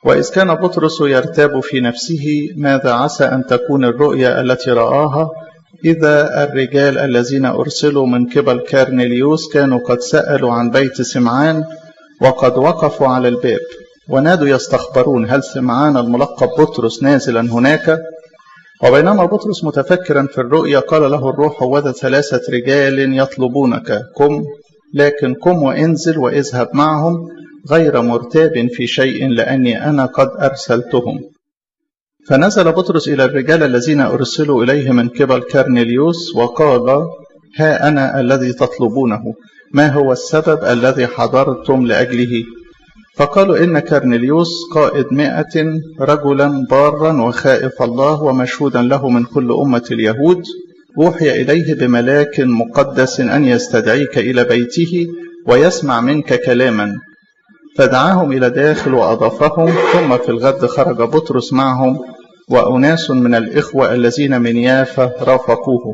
وإذ كان بطرس يرتاب في نفسه ماذا عسى أن تكون الرؤيا التي رآها، إذا الرجال الذين أرسلوا من قبل كارنيليوس كانوا قد سألوا عن بيت سمعان وقد وقفوا على الباب ونادوا يستخبرون هل سمعان الملقب بطرس نازلا هناك. وبينما بطرس متفكرا في الرؤيا قال له الروح وذا 3 رجال يطلبونك، قم، لكن قم وانزل واذهب معهم غير مرتاب في شيء لأني أنا قد أرسلتهم. فنزل بطرس إلى الرجال الذين أرسلوا إليه من قبل كارنيليوس وقال ها أنا الذي تطلبونه، ما هو السبب الذي حضرتم لأجله؟ فقالوا إن كارنيليوس قائد 100 رجلا بارا وخائف الله ومشهودا له من كل أمة اليهود، أوحي إليه بملاك مقدس أن يستدعيك إلى بيته ويسمع منك كلاما. فدعاهم إلى داخل وأضافهم. ثم في الغد خرج بطرس معهم وأناس من الإخوة الذين من يافا رافقوه.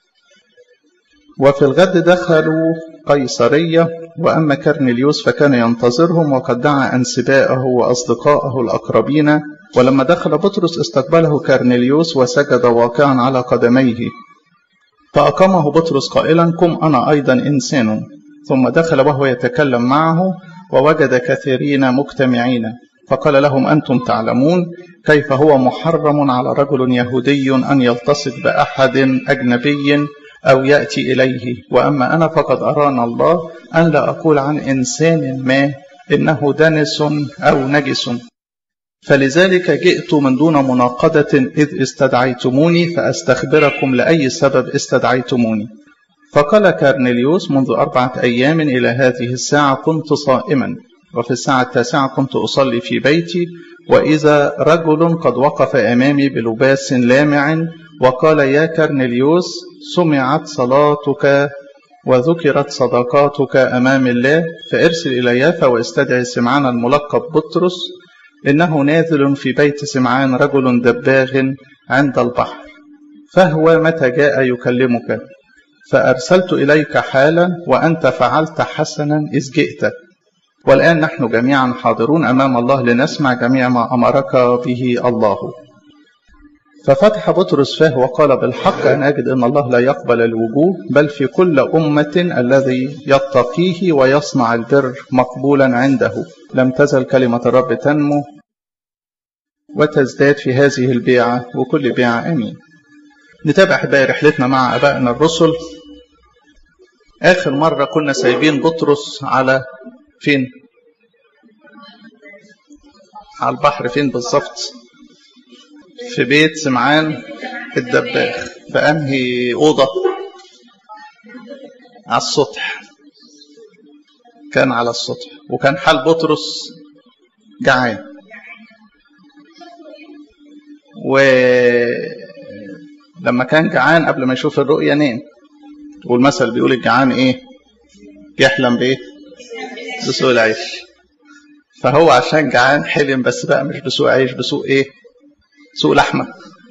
وفي الغد دخلوا قيصرية، وأما كارنيليوس فكان ينتظرهم وقد دعا أنسباءه وأصدقائه الأقربين. ولما دخل بطرس استقبله كارنيليوس وسجد واقعا على قدميه، فأقامه بطرس قائلا قم أنا أيضا إنسان. ثم دخل وهو يتكلم معه ووجد كثيرين مجتمعين، فقال لهم أنتم تعلمون كيف هو محرم على رجل يهودي أن يلتصق بأحد أجنبي أو يأتي إليه، وأما أنا فقد أرانا الله أن لا أقول عن إنسان ما إنه دنس أو نجس، فلذلك جئت من دون مناقضة إذ استدعيتموني فأستخبركم لأي سبب استدعيتموني. فقال كارنيليوس منذ 4 أيام إلى هذه الساعة كنت صائما، وفي الساعة 9 كنت أصلي في بيتي، وإذا رجل قد وقف أمامي بلباس لامع وقال يا كارنيليوس سمعت صلاتك وذكرت صدقاتك أمام الله، فارسل إلى يافا واستدعي سمعان الملقب بطرس، إنه نازل في بيت سمعان رجل دباغ عند البحر، فهو متى جاء يكلمك. فأرسلت إليك حالا وأنت فعلت حسنا إذ جئت، والآن نحن جميعا حاضرون أمام الله لنسمع جميع ما أمرك به الله. ففتح بطرس فاه وقال بالحق أنا أجد أن الله لا يقبل الوجوه، بل في كل أمة الذي يتقيه ويصنع البر مقبولا عنده. لم تزل كلمة الرب تنمو وتزداد في هذه البيعة وكل بيعة. آمين. نتابع أحبائي رحلتنا مع أبائنا الرسل. آخر مرة كنا سايبين بطرس على فين؟ على البحر. فين بالظبط؟ في بيت سمعان الدباغ. فأنهي أوضة؟ على السطح. كان على السطح، وكان حال بطرس جعان، ولما كان جعان قبل ما يشوف الرؤية نام. والمثل بيقول الجعان ايه؟ يحلم بايه؟ بسوء العيش. فهو عشان جعان حلم، بس بقى مش بسوء عيش، بسوء ايه؟ سوء لحمة.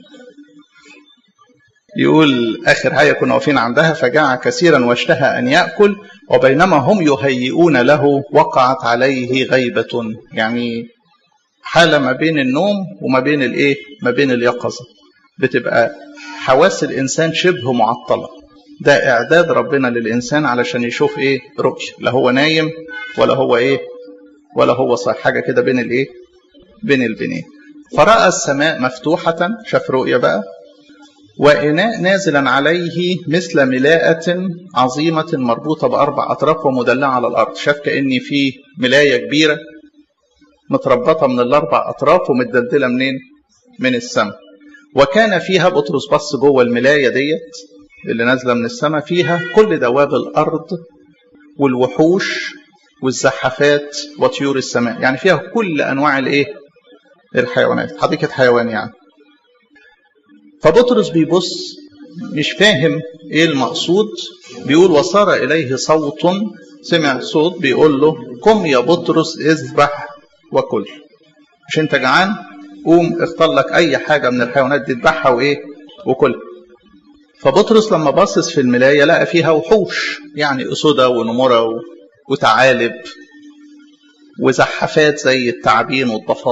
يقول آخر آية كنا واقفين عندها فجاع كثيرا واشتهى أن يأكل، وبينما هم يهيئون له وقعت عليه غيبة. يعني حالة ما بين النوم وما بين الايه؟ ما بين اليقظة. بتبقى حواس الإنسان شبه معطلة. ده إعداد ربنا للإنسان علشان يشوف ايه؟ رؤية. لا هو نايم ولا هو ايه؟ ولا هو صحيح. حاجة كده بين الايه؟ بين البنين. فرأى السماء مفتوحة، شاف رؤية بقى، وإناء نازلا عليه مثل ملاءة عظيمة مربوطة ب4 أطراف ومدلعة على الأرض. شاف كأني في ملاية كبيرة متربطة من ال4 أطراف ومتدلدلة منين؟ من السماء. وكان فيها، بطرس بص جوه الملاية ديت اللي نازلة من السماء، فيها كل دواب الأرض والوحوش والزحفات وطيور السماء. يعني فيها كل أنواع الايه؟ الحيوانات، حديقة حيوان يعني. فبطرس بيبص مش فاهم ايه المقصود. بيقول وصار إليه صوت، سمع صوت بيقول له قم يا بطرس اذبح وكل. مش انت جعان؟ قوم اختار لك اي حاجة من الحيوانات دي اذبحها وايه؟ وكل. فبطرس لما بصص في الملاية لقى فيها وحوش، يعني أسودة ونمرة وثعالب وزحفات زي التعابين والضفادع.